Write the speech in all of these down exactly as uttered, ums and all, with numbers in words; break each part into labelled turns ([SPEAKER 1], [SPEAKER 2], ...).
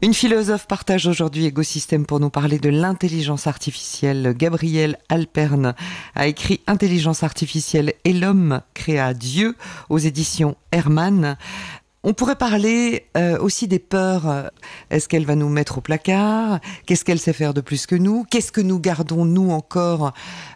[SPEAKER 1] Une philosophe partage aujourd'hui Égosystème pour nous parler de l'intelligence artificielle. Gabrielle Alperne a écrit Intelligence artificielle et l'homme créa Dieu aux éditions Hermann. On pourrait parler euh, aussi des peurs. Est-ce qu'elle va nous mettre au placard ? Qu'est-ce qu'elle sait faire de plus que nous ? Qu'est-ce que nous gardons, nous, encore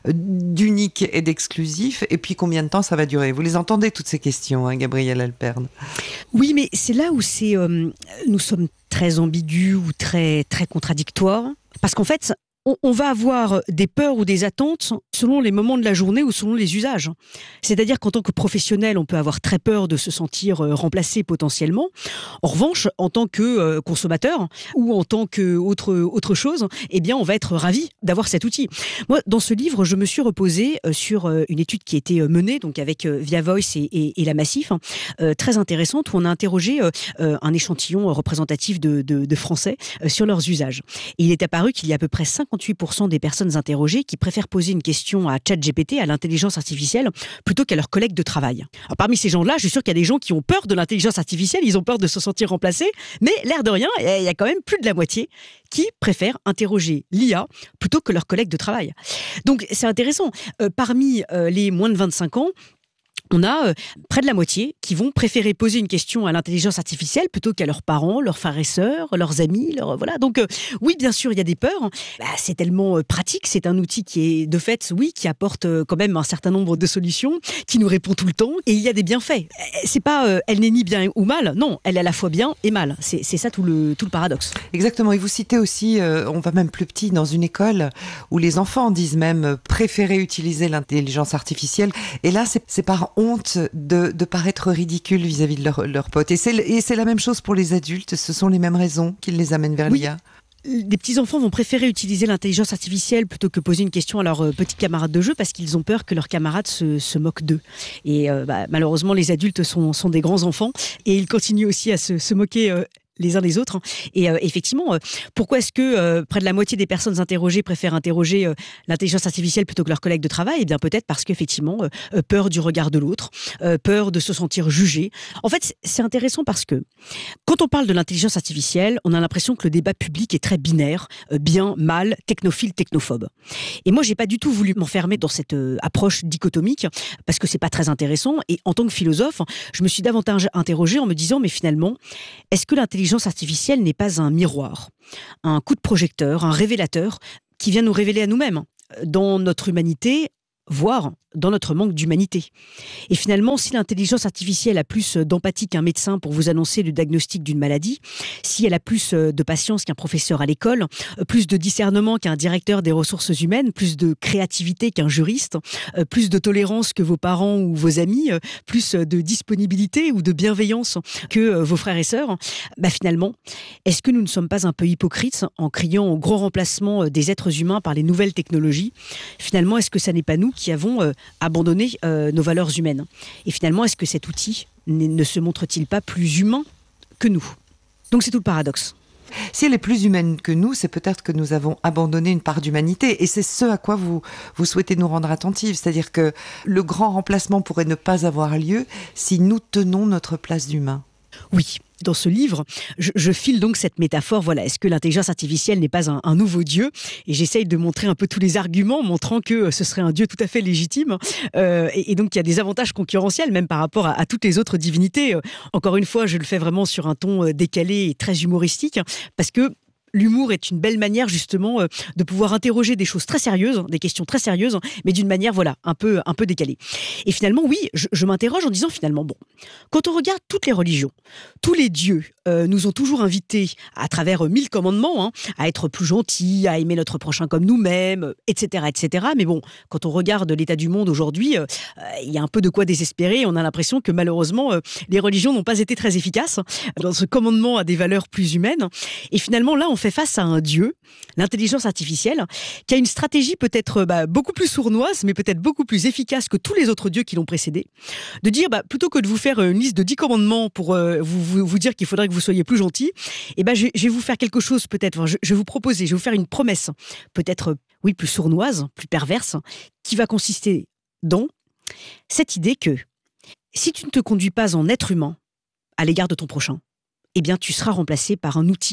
[SPEAKER 1] d'unique et d'exclusif ? Et puis, combien de temps ça va durer ? Vous les entendez, toutes ces questions, hein, Gabrielle Alperne ?
[SPEAKER 2] Oui, mais c'est là où c'est, euh, nous sommes très ambigus ou très, très contradictoires. Parce qu'en fait, on, on va avoir des peurs ou des attentes selon les moments de la journée ou selon les usages. C'est-à-dire qu'en tant que professionnel, on peut avoir très peur de se sentir remplacé potentiellement. En revanche, en tant que consommateur ou en tant que autre, autre chose, eh bien, on va être ravi d'avoir cet outil. Moi, dans ce livre, je me suis reposée sur une étude qui a été menée donc avec Via Voice et, et, et la Massif, euh, très intéressante, où on a interrogé euh, un échantillon représentatif de, de, de Français euh, sur leurs usages. Et il est apparu qu'il y a à peu près cinquante-huit pour cent des personnes interrogées qui préfèrent poser une question à ChatGPT, à l'intelligence artificielle, plutôt qu'à leurs collègues de travail. Alors, parmi ces gens-là, je suis sûr qu'il y a des gens qui ont peur de l'intelligence artificielle, ils ont peur de se sentir remplacés, mais l'air de rien, il y a quand même plus de la moitié qui préfèrent interroger l'I A plutôt que leurs collègues de travail. Donc c'est intéressant. Euh, parmi euh, les moins de vingt-cinq ans, on a euh, près de la moitié qui vont préférer poser une question à l'intelligence artificielle plutôt qu'à leurs parents, leurs frères et sœurs, leurs amis. Leurs, voilà. Donc euh, oui, bien sûr, il y a des peurs. Bah, c'est tellement euh, pratique. C'est un outil qui est de fait, oui, qui apporte euh, quand même un certain nombre de solutions, qui nous répond tout le temps. Et il y a des bienfaits. C'est pas, euh, elle n'est ni bien ou mal. Non, elle est à la fois bien et mal. C'est, c'est ça tout le, tout le paradoxe.
[SPEAKER 1] Exactement. Et vous citez aussi, euh, on va même plus petit, dans une école où les enfants disent même euh, préférer utiliser l'intelligence artificielle. Et là, c'est, c'est par honte de, de paraître ridicule vis-à-vis de leurs leur potes. Et c'est, et c'est la même chose pour les adultes, ce sont les mêmes raisons qui les amènent vers
[SPEAKER 2] oui.
[SPEAKER 1] l'I A.
[SPEAKER 2] Des petits-enfants vont préférer utiliser l'intelligence artificielle plutôt que poser une question à leurs petits camarades de jeu parce qu'ils ont peur que leurs camarades se, se moquent d'eux. Et euh, bah, malheureusement, les adultes sont, sont des grands enfants et ils continuent aussi à se, se moquer euh, les uns des autres. Et euh, effectivement, euh, pourquoi est-ce que euh, près de la moitié des personnes interrogées préfèrent interroger euh, l'intelligence artificielle plutôt que leurs collègues de travail ? Eh bien peut-être parce qu'effectivement, euh, peur du regard de l'autre, euh, peur de se sentir jugé. En fait, c'est intéressant parce que quand on parle de l'intelligence artificielle, on a l'impression que le débat public est très binaire, euh, bien, mal, technophile, technophobe. Et moi, j'ai pas du tout voulu m'enfermer dans cette euh, approche dichotomique parce que c'est pas très intéressant. Et en tant que philosophe, je me suis davantage interrogée en me disant, mais finalement, est-ce que l'intelligence L'intelligence artificielle n'est pas un miroir, un coup de projecteur, un révélateur qui vient nous révéler à nous-mêmes, dans notre humanité, voire dans notre manque d'humanité. Et finalement, si l'intelligence artificielle a plus d'empathie qu'un médecin pour vous annoncer le diagnostic d'une maladie, si elle a plus de patience qu'un professeur à l'école, plus de discernement qu'un directeur des ressources humaines, plus de créativité qu'un juriste, plus de tolérance que vos parents ou vos amis, plus de disponibilité ou de bienveillance que vos frères et sœurs, bah finalement, est-ce que nous ne sommes pas un peu hypocrites en criant au gros remplacement des êtres humains par les nouvelles technologies ? Finalement, est-ce que ça n'est pas nous qui avons euh, abandonné euh, nos valeurs humaines ? Et finalement, est-ce que cet outil ne se montre-t-il pas plus humain que nous ? Donc c'est tout le paradoxe.
[SPEAKER 1] Si elle est plus humaine que nous, c'est peut-être que nous avons abandonné une part d'humanité. Et c'est ce à quoi vous, vous souhaitez nous rendre attentifs. C'est-à-dire que le grand remplacement pourrait ne pas avoir lieu si nous tenons notre place d'humain.
[SPEAKER 2] Oui. Dans ce livre, je, je file donc cette métaphore, voilà, est-ce que l'intelligence artificielle n'est pas un, un nouveau dieu ? Et j'essaye de montrer un peu tous les arguments, montrant que ce serait un dieu tout à fait légitime. Euh, et, et donc, il y a des avantages concurrentiels, même par rapport à, à toutes les autres divinités. Euh, encore une fois, je le fais vraiment sur un ton décalé et très humoristique, parce que l'humour est une belle manière justement euh, de pouvoir interroger des choses très sérieuses, des questions très sérieuses, mais d'une manière voilà un peu un peu décalée. Et finalement, oui, je, je m'interroge en disant finalement bon, quand on regarde toutes les religions, tous les dieux euh, nous ont toujours invités à travers euh, mille commandements hein, à être plus gentils, à aimer notre prochain comme nous-mêmes, et cetera, et cetera. Mais bon, quand on regarde l'état du monde aujourd'hui, euh, il y a un peu de quoi désespérer. On a l'impression que malheureusement, euh, les religions n'ont pas été très efficaces dans ce commandement à des valeurs plus humaines. Et finalement, là, on fait face à un dieu, l'intelligence artificielle, qui a une stratégie peut-être bah, beaucoup plus sournoise, mais peut-être beaucoup plus efficace que tous les autres dieux qui l'ont précédé, de dire, bah, plutôt que de vous faire une liste de dix commandements pour euh, vous, vous, vous dire qu'il faudrait que vous soyez plus gentil, eh ben, je, je vais vous faire quelque chose peut-être, je, je vais vous proposer, je vais vous faire une promesse, peut-être, oui, plus sournoise, plus perverse, qui va consister dans cette idée que si tu ne te conduis pas en être humain à l'égard de ton prochain, eh bien, tu seras remplacé par un outil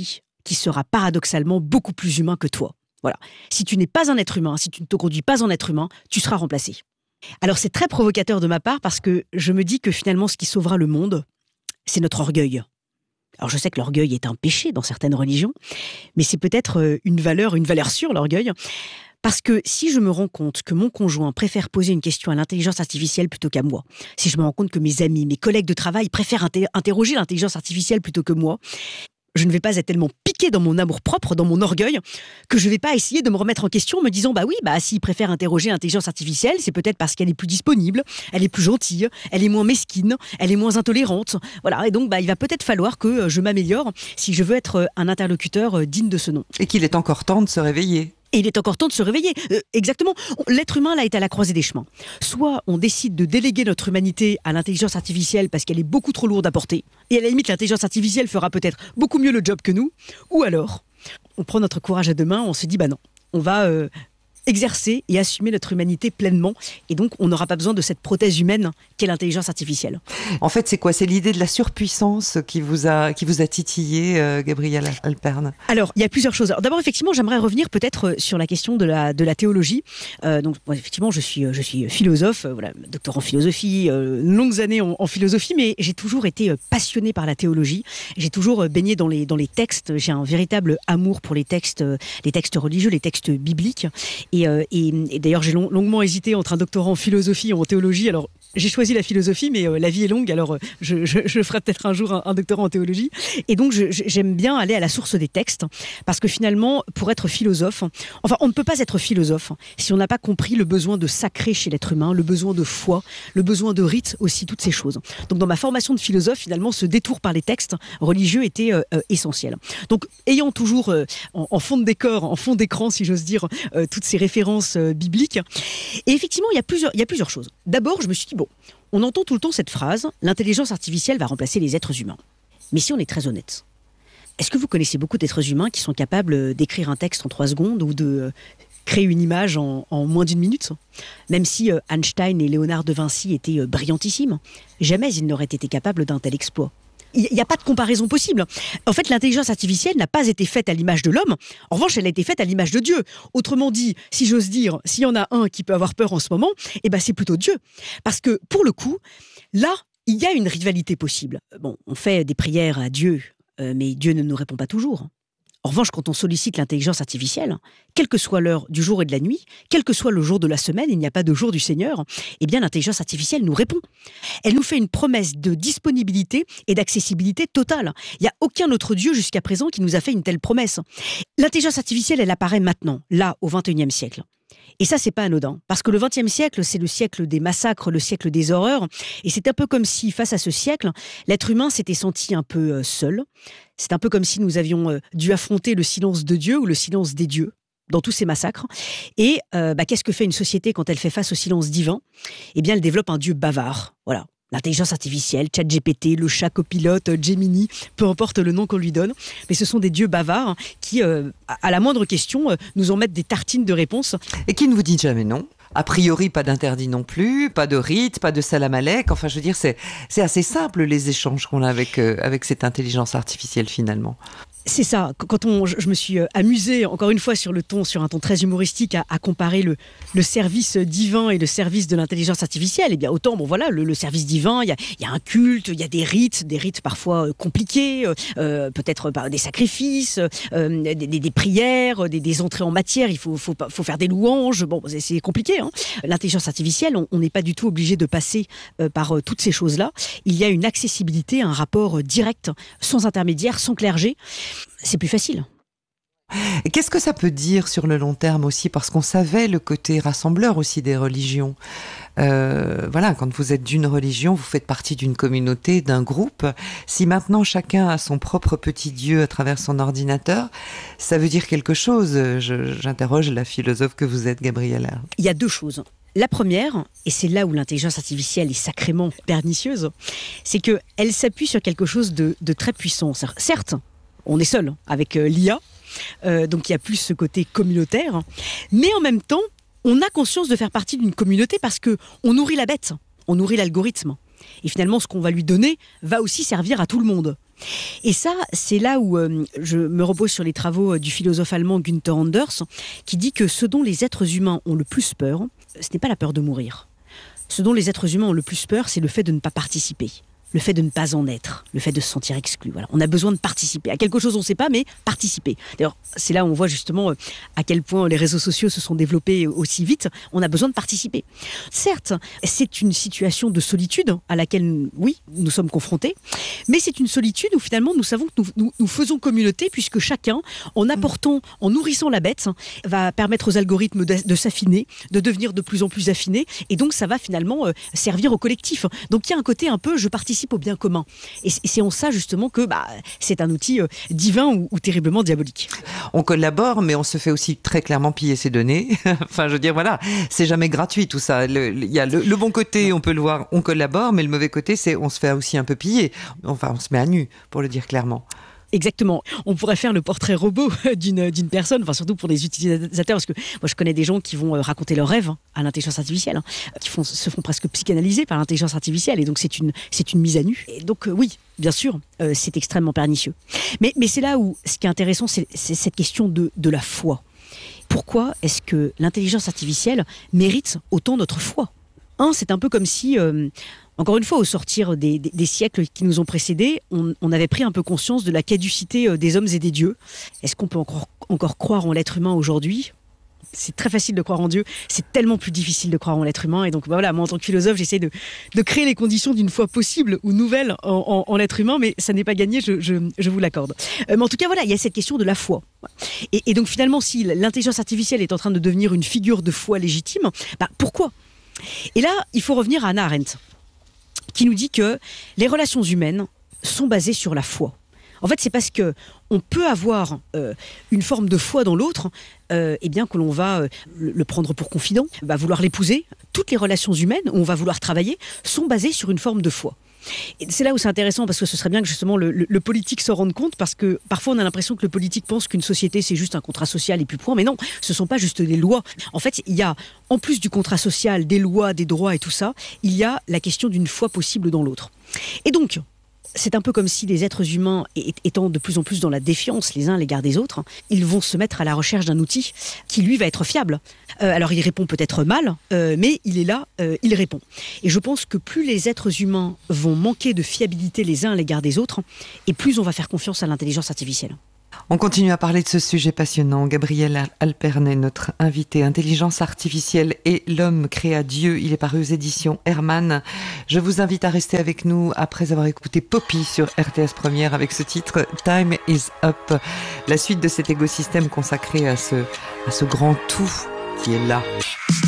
[SPEAKER 2] qui sera paradoxalement beaucoup plus humain que toi. Voilà. Si tu n'es pas un être humain, si tu ne te conduis pas en être humain, tu seras remplacé. Alors c'est très provocateur de ma part parce que je me dis que finalement ce qui sauvera le monde, c'est notre orgueil. Alors je sais que l'orgueil est un péché dans certaines religions, mais c'est peut-être une valeur, une valeur sûre, l'orgueil. Parce que si je me rends compte que mon conjoint préfère poser une question à l'intelligence artificielle plutôt qu'à moi, si je me rends compte que mes amis, mes collègues de travail préfèrent inter- interroger l'intelligence artificielle plutôt que moi, je ne vais pas être tellement piqué dans mon amour-propre, dans mon orgueil, que je ne vais pas essayer de me remettre en question en me disant « bah oui, bah s'il préfère interroger l'intelligence artificielle, c'est peut-être parce qu'elle est plus disponible, elle est plus gentille, elle est moins mesquine, elle est moins intolérante. » Voilà, et donc bah, il va peut-être falloir que je m'améliore si je veux être un interlocuteur digne de ce nom.
[SPEAKER 1] Et qu'il est encore temps de se réveiller.
[SPEAKER 2] Et il est encore temps de se réveiller. Euh, exactement. L'être humain, là, est à la croisée des chemins. Soit on décide de déléguer notre humanité à l'intelligence artificielle parce qu'elle est beaucoup trop lourde à porter, et à la limite, l'intelligence artificielle fera peut-être beaucoup mieux le job que nous. Ou alors, on prend notre courage à deux mains, on se dit, bah non, on va euh, exercer et assumer notre humanité pleinement. Et donc, on n'aura pas besoin de cette prothèse humaine qu'est l'intelligence artificielle.
[SPEAKER 1] En fait, c'est quoi? C'est l'idée de la surpuissance qui vous a, qui vous a titillé, euh, Gabrielle Alpern?
[SPEAKER 2] Alors, il y a plusieurs choses. Alors, d'abord, effectivement, j'aimerais revenir peut-être sur la question de la, de la théologie. Euh, donc, bon, effectivement, je suis, je suis philosophe, euh, voilà, docteur en philosophie, euh, longues années en, en philosophie, mais j'ai toujours été passionnée par la théologie. J'ai toujours baigné dans les, dans les textes. J'ai un véritable amour pour les textes, les textes religieux, les textes bibliques. Et, euh, et, et d'ailleurs, j'ai long, longuement hésité entre un doctorat en philosophie et en théologie. Alors, j'ai choisi la philosophie, mais euh, la vie est longue, alors euh, je, je, je ferai peut-être un jour un, un doctorat en théologie. Et donc, je, j'aime bien aller à la source des textes, parce que finalement, pour être philosophe, enfin, on ne peut pas être philosophe si on n'a pas compris le besoin de sacré chez l'être humain, le besoin de foi, le besoin de rite aussi, toutes ces choses. Donc, dans ma formation de philosophe, finalement, ce détour par les textes religieux était euh, euh, essentiel. Donc, ayant toujours euh, en, en fond de décor, en fond d'écran, si j'ose dire, euh, toutes ces références euh, bibliques. Et effectivement, il y a plusieurs, il y a plusieurs choses. D'abord, je me suis dit, bon, on entend tout le temps cette phrase, l'intelligence artificielle va remplacer les êtres humains. Mais si on est très honnête, est-ce que vous connaissez beaucoup d'êtres humains qui sont capables d'écrire un texte en trois secondes ou de créer une image en, en moins d'une minute? Même si euh, Einstein et Léonard de Vinci étaient euh, brillantissimes, jamais ils n'auraient été capables d'un tel exploit. Il n'y a pas de comparaison possible. En fait, l'intelligence artificielle n'a pas été faite à l'image de l'homme. En revanche, elle a été faite à l'image de Dieu. Autrement dit, si j'ose dire, s'il y en a un qui peut avoir peur en ce moment, eh ben c'est plutôt Dieu. Parce que, pour le coup, là, il y a une rivalité possible. Bon, on fait des prières à Dieu, euh, mais Dieu ne nous répond pas toujours. En revanche, quand on sollicite l'intelligence artificielle, quelle que soit l'heure du jour et de la nuit, quel que soit le jour de la semaine, il n'y a pas de jour du Seigneur, eh bien l'intelligence artificielle nous répond. Elle nous fait une promesse de disponibilité et d'accessibilité totale. Il n'y a aucun autre Dieu jusqu'à présent qui nous a fait une telle promesse. L'intelligence artificielle, elle apparaît maintenant, là, au vingt et unième siècle. Et ça, c'est pas anodin. Parce que le vingtième siècle, c'est le siècle des massacres, le siècle des horreurs. Et c'est un peu comme si, face à ce siècle, l'être humain s'était senti un peu seul. C'est un peu comme si nous avions dû affronter le silence de Dieu ou le silence des dieux dans tous ces massacres. Et euh, bah, qu'est-ce que fait une société quand elle fait face au silence divin? Eh bien, elle développe un Dieu bavard. Voilà. L'intelligence artificielle, ChatGPT, le chat copilote, Gemini, peu importe le nom qu'on lui donne. Mais ce sont des dieux bavards qui, euh, à la moindre question, euh, nous en mettent des tartines de réponses.
[SPEAKER 1] Et qui ne vous dit jamais non. A priori, pas d'interdit non plus, pas de rite, pas de salam alek. Enfin, je veux dire, c'est, c'est assez simple les échanges qu'on a avec, euh, avec cette intelligence artificielle finalement.
[SPEAKER 2] C'est ça. Quand on, je me suis amusée, encore une fois, sur le ton, sur un ton très humoristique, à, à comparer le, le service divin et le service de l'intelligence artificielle. Eh bien, autant, bon voilà, le, le service divin, il y a, y a un culte, il y a des rites, des rites parfois compliqués, euh, peut-être bah, des sacrifices, euh, des, des, des prières, des, des entrées en matière. Il faut, faut, faut faire des louanges. Bon, c'est, c'est compliqué. Hein. L'intelligence artificielle, on n'est pas du tout obligé de passer euh, par euh, toutes ces choses-là. Il y a une accessibilité, un rapport direct, sans intermédiaire, sans clergé. C'est plus facile.
[SPEAKER 1] Et qu'est-ce que ça peut dire sur le long terme aussi? Parce qu'on savait le côté rassembleur aussi des religions. Euh, voilà, quand vous êtes d'une religion, vous faites partie d'une communauté, d'un groupe. Si maintenant chacun a son propre petit Dieu à travers son ordinateur, ça veut dire quelque chose. Je, j'interroge la philosophe que vous êtes, Gabrielle.
[SPEAKER 2] Il y a deux choses. La première, et c'est là où l'intelligence artificielle est sacrément pernicieuse, c'est qu'elle s'appuie sur quelque chose de, de très puissant. Certes, on est seul avec euh, l'I A, euh, donc il y a plus ce côté communautaire, mais en même temps, on a conscience de faire partie d'une communauté parce qu'on nourrit la bête, on nourrit l'algorithme. Et finalement, ce qu'on va lui donner va aussi servir à tout le monde. Et ça, c'est là où euh, je me repose sur les travaux du philosophe allemand Günther Anders, qui dit que ce dont les êtres humains ont le plus peur, ce n'est pas la peur de mourir. Ce dont les êtres humains ont le plus peur, c'est le fait de ne pas participer. Le fait de ne pas en être, le fait de se sentir exclu. Voilà. On a besoin de participer à quelque chose, on ne sait pas, mais participer. D'ailleurs, c'est là où on voit justement à quel point les réseaux sociaux se sont développés aussi vite. On a besoin de participer. Certes, c'est une situation de solitude à laquelle, oui, nous sommes confrontés, mais c'est une solitude où finalement nous savons que nous, nous, nous faisons communauté, puisque chacun, en apportant, en nourrissant la bête, va permettre aux algorithmes de, de s'affiner, de devenir de plus en plus affinés, et donc ça va finalement euh, servir au collectif. Donc il y a un côté un peu, je participe au bien commun. Et c'est en ça justement que bah, c'est un outil euh, divin ou, ou terriblement diabolique.
[SPEAKER 1] On collabore, mais on se fait aussi très clairement piller ses données. Enfin, je veux dire, voilà, c'est jamais gratuit tout ça. Il y a le, le bon côté, on peut le voir, on collabore, mais le mauvais côté, c'est on se fait aussi un peu piller. Enfin, on se met à nu, pour le dire clairement.
[SPEAKER 2] Exactement. On pourrait faire le portrait robot d'une, d'une personne, enfin surtout pour les utilisateurs, parce que moi je connais des gens qui vont raconter leurs rêves à l'intelligence artificielle, hein, qui font, se font presque psychanalyser par l'intelligence artificielle, et donc c'est une, c'est une mise à nu. Et donc euh, oui, bien sûr, euh, c'est extrêmement pernicieux. Mais, mais c'est là où ce qui est intéressant, c'est, c'est cette question de, de la foi. Pourquoi est-ce que l'intelligence artificielle mérite autant notre foi ? Un, c'est un peu comme si... Euh, Encore une fois, au sortir des, des, des siècles qui nous ont précédés, on, on avait pris un peu conscience de la caducité des hommes et des dieux. Est-ce qu'on peut encore, encore croire en l'être humain aujourd'hui ? C'est très facile de croire en Dieu, c'est tellement plus difficile de croire en l'être humain. Et donc bah voilà, moi en tant que philosophe, j'essaie de, de créer les conditions d'une foi possible ou nouvelle en, en, en l'être humain, mais ça n'est pas gagné, je, je, je vous l'accorde. Euh, mais en tout cas, voilà, il y a cette question de la foi. Et, et donc finalement, si l'intelligence artificielle est en train de devenir une figure de foi légitime, bah pourquoi ? Et là, il faut revenir à Hannah Arendt, qui nous dit que les relations humaines sont basées sur la foi. En fait, c'est parce que on peut avoir euh, une forme de foi dans l'autre, euh, eh bien que l'on va euh, le prendre pour confident, va vouloir l'épouser. Toutes les relations humaines où on va vouloir travailler sont basées sur une forme de foi. Et c'est là où c'est intéressant, parce que ce serait bien que justement le, le, le politique s'en rende compte, parce que parfois on a l'impression que le politique pense qu'une société c'est juste un contrat social et puis point, mais non, ce ne sont pas juste des lois. En fait, il y a, en plus du contrat social, des lois, des droits et tout ça, il y a la question d'une foi possible dans l'autre. Et donc, c'est un peu comme si les êtres humains, étant de plus en plus dans la défiance les uns à l'égard des autres, ils vont se mettre à la recherche d'un outil qui, lui, va être fiable. Euh, alors, il répond peut-être mal, euh, mais il est là, euh, il répond. Et je pense que plus les êtres humains vont manquer de fiabilité les uns à l'égard des autres, et plus on va faire confiance à l'intelligence artificielle.
[SPEAKER 1] On continue à parler de ce sujet passionnant. Gabriel Alpern est notre invité. Intelligence artificielle et l'homme créa Dieu. Il est paru aux éditions Hermann. Je vous invite à rester avec nous après avoir écouté Poppy sur R T S Première avec ce titre Time is Up. La suite de cet écosystème consacré à ce, à ce grand tout qui est là.